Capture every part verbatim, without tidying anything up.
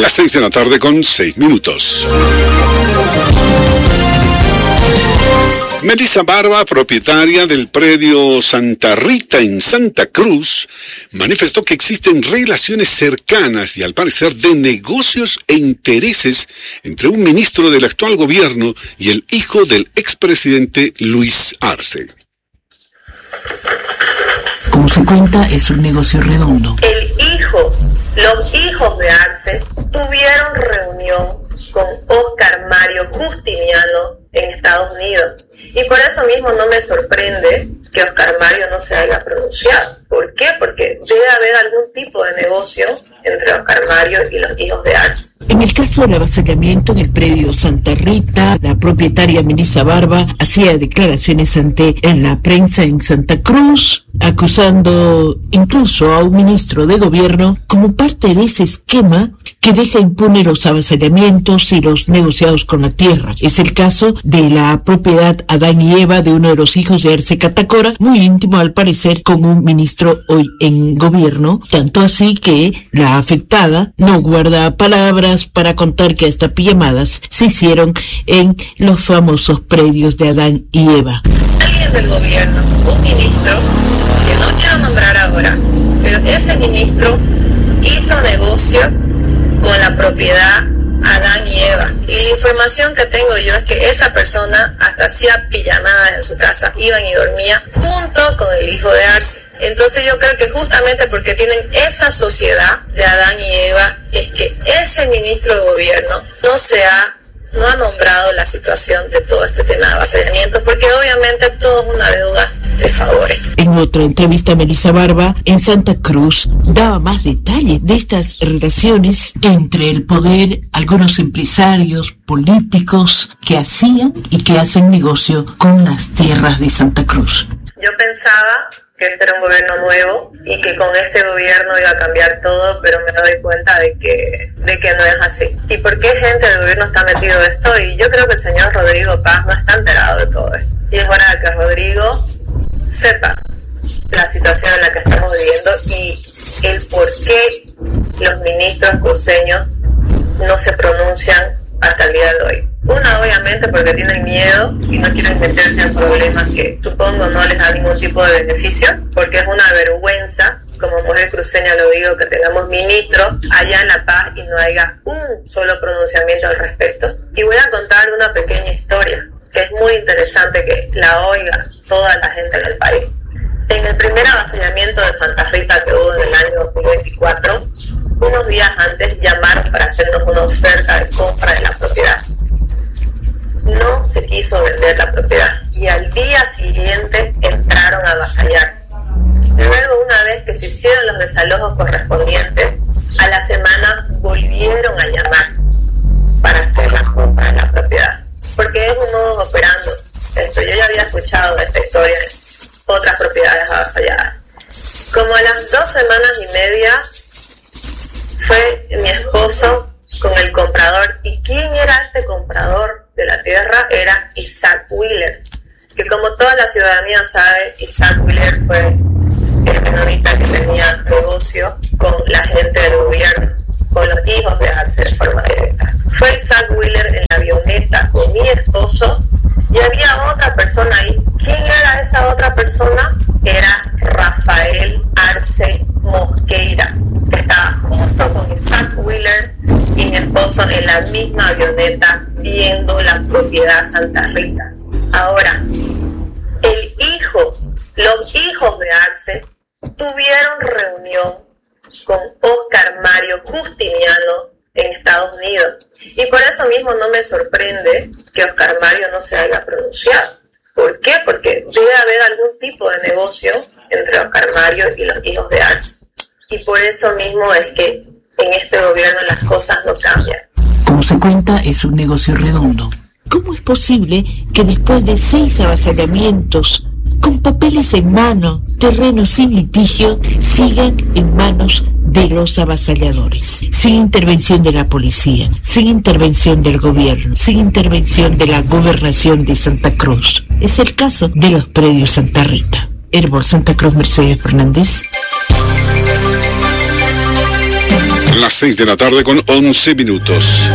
Las seis de la tarde con seis minutos. Melissa Barba, propietaria del predio Santa Rita en Santa Cruz, manifestó que existen relaciones cercanas y al parecer de negocios e intereses entre un ministro del actual gobierno y el hijo del expresidente Luis Arce. Como se cuenta, es un negocio redondo. El hijo, los hijos de Arce tuvieron reunión con Oscar Mario Justiniano en Estados Unidos. Y por eso mismo no me sorprende que Oscar Mario no se haya pronunciado. ¿Por qué? Porque debe haber algún tipo de negocio entre Oscar Mario y los hijos de Arce. En el caso del avasallamiento en el predio Santa Rita, la propietaria Melissa Barba hacía declaraciones ante en la prensa en Santa Cruz, acusando incluso a un ministro de gobierno como parte de ese esquema que deja impune los avasallamientos y los negociados con la tierra. Es el caso de la propiedad Adán y Eva de uno de los hijos de Arce Catacora, muy íntimo al parecer con un ministro hoy en gobierno, tanto así que la afectada no guarda palabras para contar que hasta pijamadas se hicieron en los famosos predios de Adán y Eva. Alguien del gobierno, un ministro, que no quiero nombrar ahora, pero ese ministro hizo negocio con la propiedad Adán y Eva. Y la información que tengo yo es que esa persona hasta hacía pijamadas en su casa, iban y dormía junto con el hijo de Arce. Entonces yo creo que justamente porque tienen esa sociedad de Adán y Eva, es que ese ministro de gobierno no se ha no ha nombrado la situación de todo este tema de avasallamientos, porque obviamente todo es una deuda de favores. En otra entrevista, Melissa Barba en Santa Cruz daba más detalles de estas relaciones entre el poder, algunos empresarios políticos que hacían y que hacen negocio con las tierras de Santa Cruz. Yo pensaba que este era un gobierno nuevo y que con este gobierno iba a cambiar todo, pero me doy cuenta de que de que no es así. ¿Y por qué gente del gobierno está metido en esto? Y yo creo que el señor Rodrigo Paz no está enterado de todo esto. Y es hora de que Rodrigo sepa la situación en la que estamos viviendo y el por qué los ministros cruceños no se pronuncian hasta el día de hoy. Una, obviamente, porque tienen miedo y no quieren meterse en problemas que supongo no les da ningún tipo de beneficio, porque es una vergüenza, como mujer cruceña lo digo, que tengamos ministros allá en La Paz y no haya un solo pronunciamiento al respecto. Y voy a contar una pequeña historia que es muy interesante que la oiga toda la gente en el país. En el primer avasallamiento de Santa Rita que hubo en el año dos mil veinticuatro, unos días antes llamaron para hacernos una oferta de compra de la propiedad. No se quiso vender la propiedad y al día siguiente entraron a avasallar. Luego, una vez que se hicieron los desalojos correspondientes, a la semana volvieron a llamar para hacer la compra de la propiedad. Porque es un modo operando. Esto, yo ya había escuchado de esta historia en otras propiedades avasalladas. Como a las dos semanas y media fue mi esposo con el comprador. ¿Y quién era este comprador de la tierra? Era Isaac Wheeler, que como toda la ciudadanía sabe, Isaac Wheeler fue el menonita que tenía negocio con la gente del gobierno, con los hijos de Arce de forma directa. Fue Isaac Wheeler en la avioneta con mi esposo y había otra persona ahí. ¿Quién era esa otra persona? Era Rafael Arce Mosqueira, que estaba junto con Isaac Wheeler y mi esposo en la misma avioneta viendo la propiedad Santa Rita. Ahora, el hijo, los hijos de Arce tuvieron reunión con Oscar Mario Justiniano en Estados Unidos. Y por eso mismo no me sorprende que Oscar Mario no se haya pronunciado. ¿Por qué? Porque debe haber algún tipo de negocio entre Oscar Mario y los hijos de Arce. Y por eso mismo es que en este gobierno las cosas no cambian. Como se cuenta, es un negocio redondo. ¿Cómo es posible que después de seis avasallamientos, con papeles en mano, terrenos sin litigio, sigan en manos de los avasalladores? Sin intervención de la policía, sin intervención del gobierno, sin intervención de la gobernación de Santa Cruz. Es el caso de los predios Santa Rita. Herbol Santa Cruz, Mercedes Fernández. Las seis de la tarde con once minutos.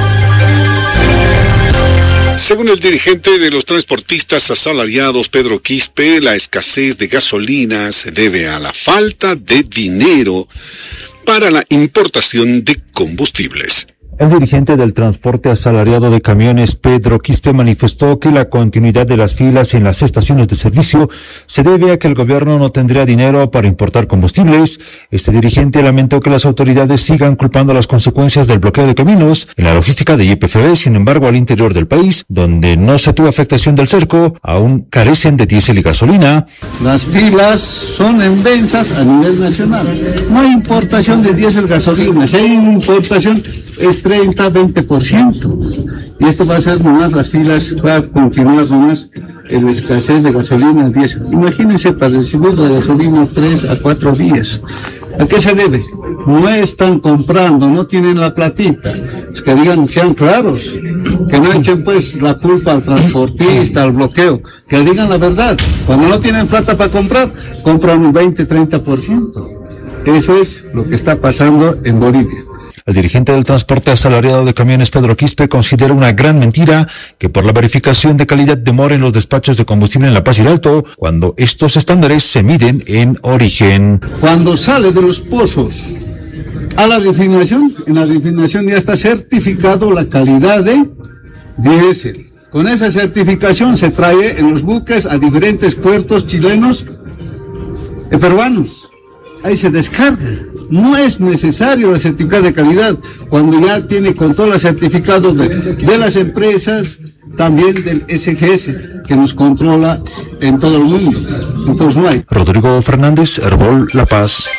Según el dirigente de los transportistas asalariados, Pedro Quispe, la escasez de gasolina se debe a la falta de dinero para la importación de combustibles. El dirigente del transporte asalariado de camiones, Pedro Quispe, manifestó que la continuidad de las filas en las estaciones de servicio se debe a que el gobierno no tendría dinero para importar combustibles. Este dirigente lamentó que las autoridades sigan culpando las consecuencias del bloqueo de caminos en la logística de Y P F B. Sin embargo, al interior del país, donde no se tuvo afectación del cerco, aún carecen de diésel y gasolina. Las filas son inmensas a nivel nacional. No hay importación de diésel, gasolina. Si hay importación, es treinta, veinte por ciento. Y esto va a ser nomás las filas, va a continuar nomás la escasez de gasolina, diésel. Imagínense para recibir la gasolina tres a cuatro días. ¿A qué se debe? No están comprando, no tienen la platita. Es que digan, sean claros, que no echen pues la culpa al transportista, al bloqueo, que digan la verdad. Cuando no tienen plata para comprar, compran un veinte, treinta por ciento. Eso es lo que está pasando en Bolivia. El dirigente del transporte asalariado de camiones, Pedro Quispe, considera una gran mentira que por la verificación de calidad demoren los despachos de combustible en La Paz y el Alto, cuando estos estándares se miden en origen. Cuando sale de los pozos a la refinación, en la refinación ya está certificado la calidad de diésel. Con esa certificación se trae en los buques a diferentes puertos chilenos y peruanos. Ahí se descarga. No es necesario el certificado de calidad cuando ya tiene control a certificados de, de las empresas, también del S G S, que nos controla en todo el mundo. Entonces no hay. Rodrigo Fernández, Herbol, La Paz.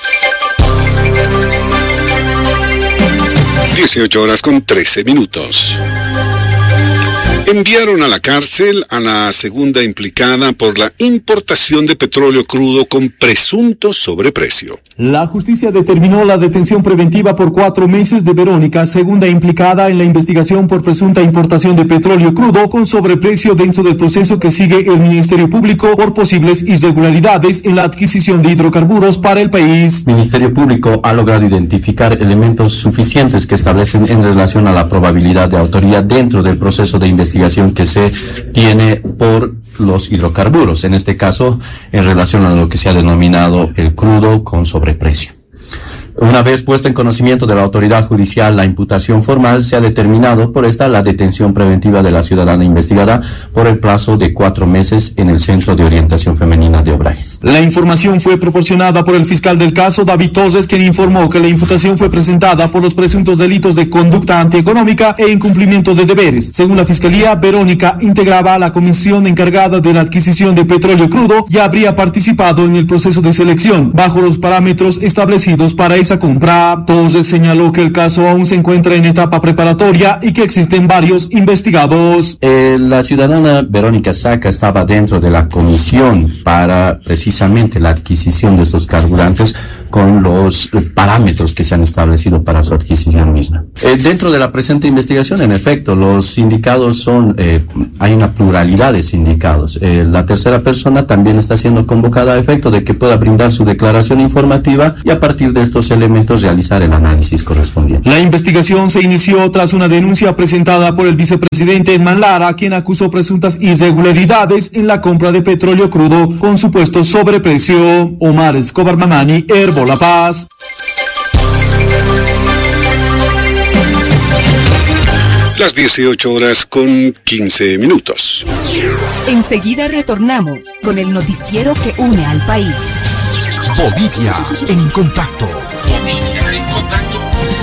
dieciocho horas con trece minutos. Enviaron a la cárcel a la segunda implicada por la importación de petróleo crudo con presunto sobreprecio. La justicia determinó la detención preventiva por cuatro meses de Verónica, segunda implicada en la investigación por presunta importación de petróleo crudo con sobreprecio dentro del proceso que sigue el Ministerio Público por posibles irregularidades en la adquisición de hidrocarburos para el país. El Ministerio Público ha logrado identificar elementos suficientes que establecen en relación a la probabilidad de autoría dentro del proceso de investigación que se tiene por los hidrocarburos, en este caso en relación a lo que se ha denominado el crudo con sobreprecio. Una vez puesta en conocimiento de la autoridad judicial la imputación formal, se ha determinado por esta la detención preventiva de la ciudadana investigada por el plazo de cuatro meses en el Centro de Orientación Femenina de Obrajes. La información fue proporcionada por el fiscal del caso, David Torres, quien informó que la imputación fue presentada por los presuntos delitos de conducta antieconómica e incumplimiento de deberes. Según la Fiscalía, Verónica integraba la comisión encargada de la adquisición de petróleo crudo y habría participado en el proceso de selección bajo los parámetros establecidos para esa compra. Torres señaló que el caso aún se encuentra en etapa preparatoria y que existen varios investigados. Eh, la ciudadana Verónica Saca estaba dentro de la comisión para precisamente la adquisición de estos carburantes con los parámetros que se han establecido para su adquisición misma. Eh, dentro de la presente investigación, en efecto, los sindicados son, eh, hay una pluralidad de sindicados. Eh, la tercera persona también está siendo convocada a efecto de que pueda brindar su declaración informativa y a partir de estos elementos realizar el análisis correspondiente. La investigación se inició tras una denuncia presentada por el vicepresidente Edman Lara, quien acusó presuntas irregularidades en la compra de petróleo crudo con supuesto sobreprecio. Omar Escobar Mamani, Herbo La Paz. Las dieciocho horas con quince minutos. Enseguida retornamos con el noticiero que une al país. Bolivia en contacto. Bolivia en contacto.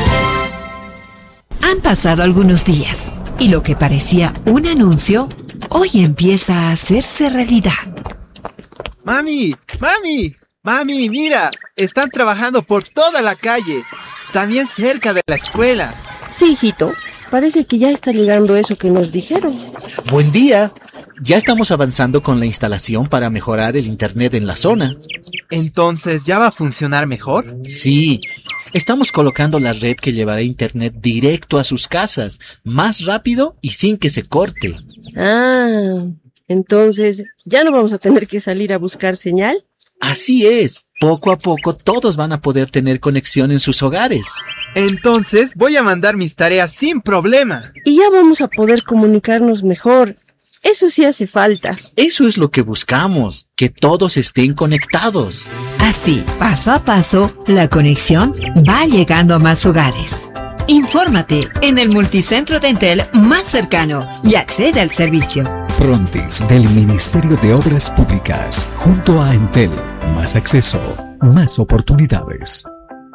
Han pasado algunos días y lo que parecía un anuncio hoy empieza a hacerse realidad. Mami, mami, mami, mira, están trabajando por toda la calle, también cerca de la escuela. Sí, hijito, parece que ya está llegando eso que nos dijeron. Buen día. Ya estamos avanzando con la instalación para mejorar el internet en la zona. ¿Entonces ya va a funcionar mejor? Sí, estamos colocando la red que llevará internet directo a sus casas, más rápido y sin que se corte. Ah, entonces, ¿ya no vamos a tener que salir a buscar señal? Así es. Poco a poco todos van a poder tener conexión en sus hogares. Entonces voy a mandar mis tareas sin problema. Y ya vamos a poder comunicarnos mejor. Eso sí hace falta. Eso es lo que buscamos, que todos estén conectados. Así, paso a paso, la conexión va llegando a más hogares. Infórmate en el multicentro de Entel más cercano y accede al servicio. Prontis del Ministerio de Obras Públicas, junto a Entel. Más acceso, más oportunidades.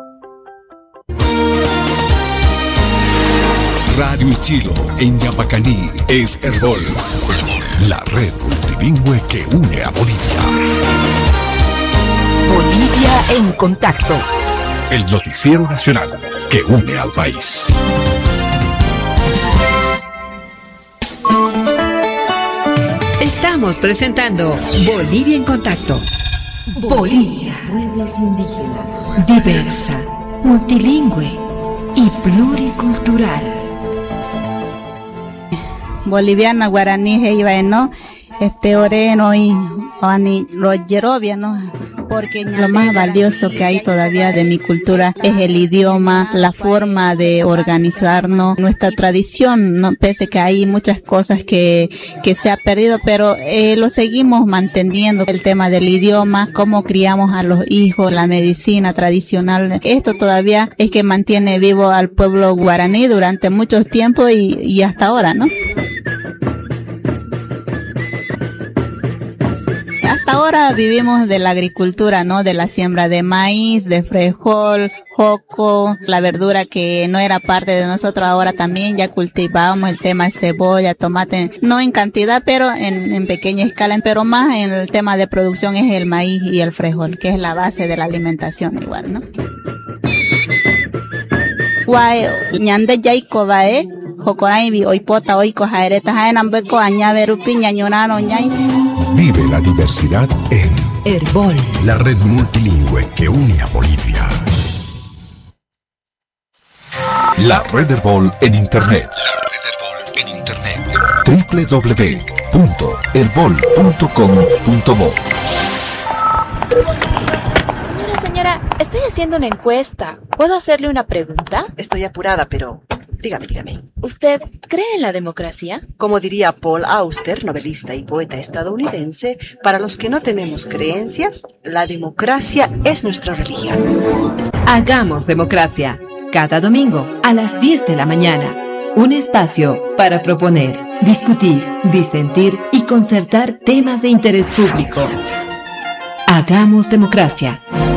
Radio Ichilo en Yapacaní es Herbol, la red multilingüe que une a Bolivia. Bolivia en contacto. El noticiero nacional que une al país. Estamos presentando Bolivia en contacto. Bolivia, pueblos indígenas, diversa, multilingüe y pluricultural. Boliviana, guaraní, heivaeno, este oreno y ani royerovia, ¿no? Porque lo más valioso que hay todavía de mi cultura es el idioma, la forma de organizarnos, nuestra tradición, ¿no? Pese que hay muchas cosas que, que se ha perdido, pero eh, lo seguimos manteniendo, el tema del idioma, cómo criamos a los hijos, la medicina tradicional, esto todavía es que mantiene vivo al pueblo guaraní durante mucho tiempo y, y hasta ahora, ¿no? Hasta ahora vivimos de la agricultura, ¿no? De la siembra de maíz, de frijol, joco, la verdura que no era parte de nosotros, ahora también ya cultivamos el tema de cebolla, tomate, no en cantidad, pero en, en pequeña escala, pero más en el tema de producción es el maíz y el frijol, que es la base de la alimentación igual, ¿no? Guay, ñande yaiko bae, jokoraibi, oipota, oiko, jaereta, jaenambeko, añaverupi, ñañonano, ñay. Vive la diversidad en Herbol, la red multilingüe que une a Bolivia. La red Herbol en Internet. La red Herbol en Internet. doble u doble u doble u punto herbol punto com punto bo. Señora, señora, estoy haciendo una encuesta. ¿Puedo hacerle una pregunta? Estoy apurada, pero dígame, dígame. ¿Usted cree en la democracia? Como diría Paul Auster, novelista y poeta estadounidense, para los que no tenemos creencias, la democracia es nuestra religión. Hagamos democracia. Cada domingo a las diez de la mañana. Un espacio para proponer, discutir, disentir y concertar temas de interés público. Hagamos democracia.